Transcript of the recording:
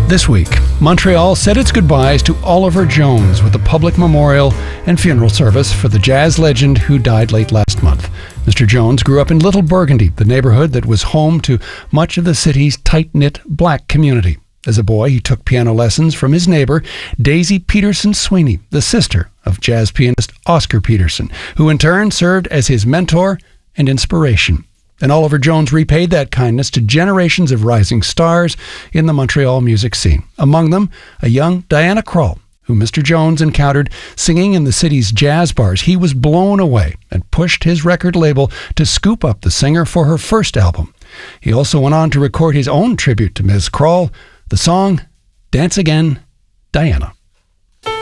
This week, Montreal said its goodbyes to Oliver Jones with a public memorial and funeral service for the jazz legend who died late last month. Mr. Jones grew up in Little Burgundy, the neighborhood that was home to much of the city's tight-knit black community. As a boy, he took piano lessons from his neighbor, Daisy Peterson Sweeney, the sister of jazz pianist Oscar Peterson, who in turn served as his mentor and inspiration. And Oliver Jones repaid that kindness to generations of rising stars in the Montreal music scene. Among them, a young Diana Krall, who Mr. Jones encountered singing in the city's jazz bars. He was blown away and pushed his record label to scoop up the singer for her first album. He also went on to record his own tribute to Ms. Krall, the song Dance Again, Diana.